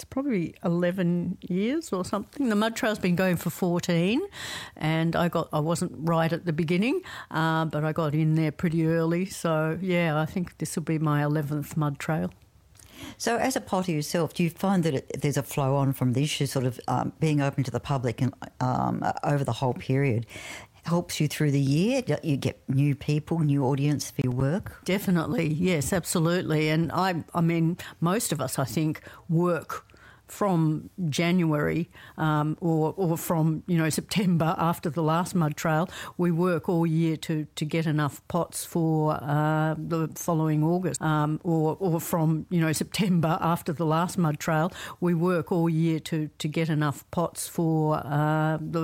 probably 11 years or something. The Mud Trail's been going for 14, and I wasn't right at the beginning, but I got in there pretty early. So, yeah, I think this will be my 11th Mud Trail. So as a potter yourself, do you find that there's a flow on from this, you sort of being open to the public and over the whole period helps you through the year? You get new people, new audience for your work? Definitely, yes, absolutely. And I mean, most of us, I think, work from January or from, September after the last Mud Trail. We work all year to get enough pots for the following August. Or from, September after the last Mud Trail, we work all year to get enough pots for the